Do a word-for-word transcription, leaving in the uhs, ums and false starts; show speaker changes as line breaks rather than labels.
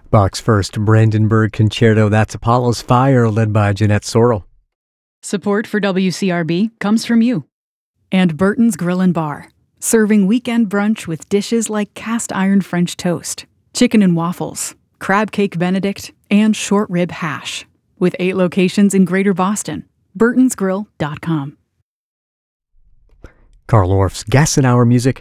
Bach's first Brandenburg Concerto, that's Apollo's Fire, led by Jeanette Sorrell.
Support for W C R B comes from you. And Burton's Grill and Bar, serving weekend brunch with dishes like cast iron French toast, chicken and waffles, crab cake Benedict, and short rib hash. With eight locations in Greater Boston. burtons grill dot com.
Carl Orff's Gas and Hour music